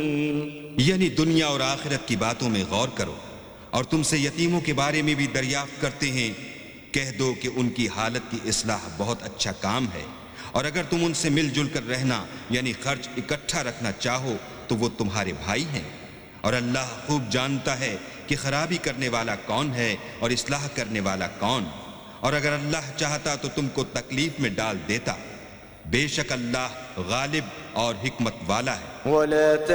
यानी दुनिया और आखिरत की बातों में गौर करो, और तुमसे यतीमों के बारे में भी दरियाफ्त करते हैं। कह दो कि उनकी हालत की इस्लाह बहुत अच्छा काम है, और अगर तुम उनसे मिलजुल कर रहना यानी खर्च इकट्ठा रखना चाहो तो वो तुम्हारे भाई हैं। और अल्लाह खूब जानता है कि खराबी करने वाला कौन है और इस्लाह करने वाला कौन। और अगर अल्लाह चाहता तो तुमको तकलीफ में डाल देता। बेशक अल्लाह गालिब और हिकमत वाला है।